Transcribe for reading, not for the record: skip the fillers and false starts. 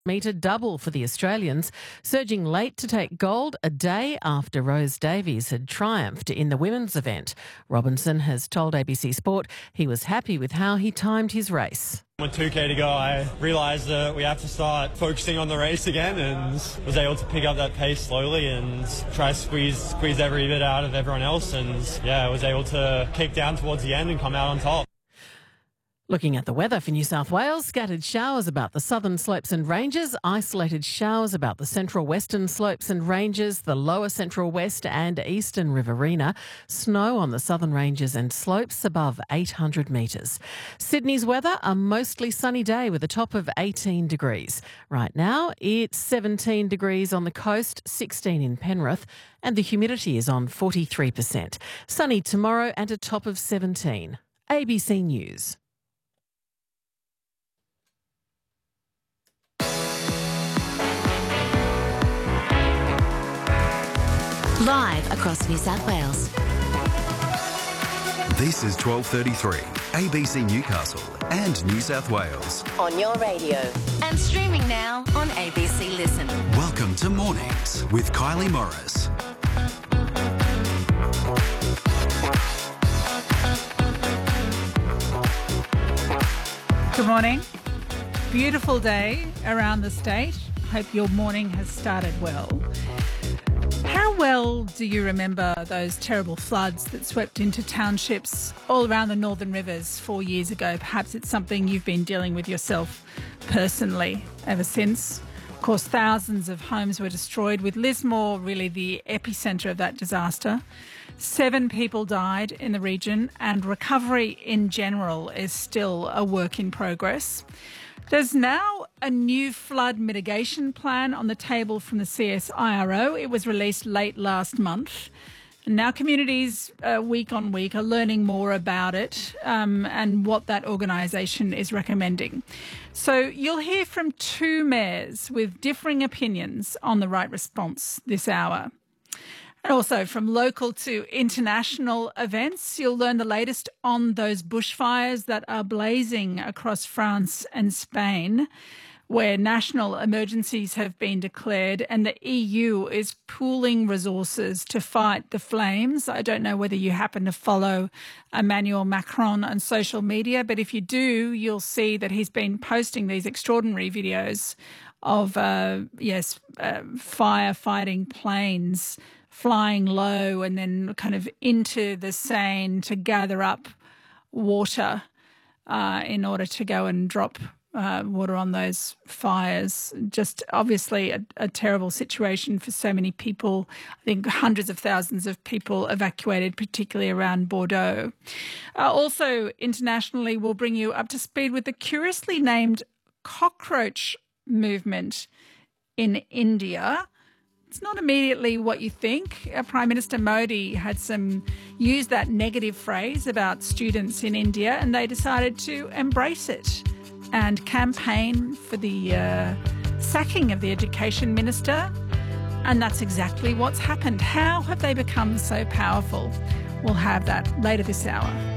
metre double for the Australians, surging late to take gold a day after Rose Davies had triumphed in the women's event. Robinson has told ABC Sport he was happy with how he timed his race. With 2K to go, I realised that we have to start focusing on the race again, and was able to pick up that pace slowly and try to squeeze every bit out of everyone else, and I was able to kick down towards the end and come out on top. Looking at the weather for New South Wales, scattered showers about the southern slopes and ranges, isolated showers about the central western slopes and ranges, the lower central west and eastern Riverina, snow on the southern ranges and slopes above 800 metres. Sydney's weather, a mostly sunny day with a top of 18 degrees. Right now, it's 17 degrees on the coast, 16 in Penrith, and the humidity is on 43%. Sunny tomorrow and a top of 17. ABC News. Live across New South Wales. This is 12:33, ABC Newcastle and New South Wales. On your radio. And streaming now on ABC Listen. Welcome to Mornings with Kylie Morris. Good morning. Beautiful day around the state. Hope your morning has started well. How well do you remember those terrible floods that swept into townships all around the Northern Rivers 4 years ago? Perhaps it's something you've been dealing with yourself personally ever since. Of course, thousands of homes were destroyed, with Lismore really the epicentre of that disaster. 7 people died in the region, and recovery in general is still a work in progress. There's now a new flood mitigation plan on the table from the CSIRO. It was released late last month. And now communities, week on week, are learning more about it and what that organisation is recommending. So you'll hear from 2 mayors with differing opinions on the right response this hour. And also from local to international events, you'll learn the latest on those bushfires that are blazing across France and Spain, where national emergencies have been declared and the EU is pooling resources to fight the flames. I don't know whether you happen to follow Emmanuel Macron on social media, but if you do, you'll see that he's been posting these extraordinary videos of, firefighting planes flying low and then kind of into the Seine to gather up water in order to go and drop water on those fires. Just obviously a terrible situation for so many people. I think hundreds of thousands of people evacuated, particularly around Bordeaux. Also, internationally, we'll bring you up to speed with the curiously named cockroach movement in India. It's not immediately what you think. Prime Minister Modi had used that negative phrase about students in India, and they decided to embrace it and campaign for the sacking of the education minister. And that's exactly what's happened. How have they become so powerful? We'll have that later this hour.